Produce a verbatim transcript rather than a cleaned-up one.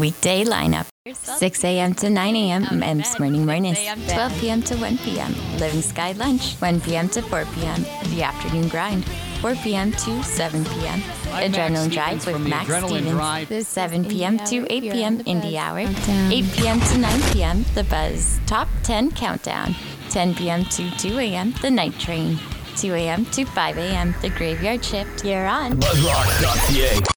Weekday lineup. six a.m. to nine a.m. Men's Morning Mornings. twelve p.m. to one p.m. Living Sky Lunch. one p.m. to four p.m. The Afternoon Grind. four p.m. to seven p.m. Adrenaline Drive with Max Stevens. seven p.m. to eight p.m. Indie Hour. eight p.m. to nine p.m. The Buzz Top ten Countdown. ten p.m. to two a.m. The Night Train. two a.m. to five a.m. The Graveyard Shift. You're on Buzzrock dot c a.